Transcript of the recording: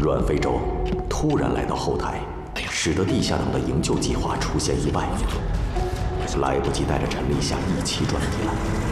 阮非洲突然来到后台，使得地下党的营救计划出现意外，来不及带着陈立夏一起转移了。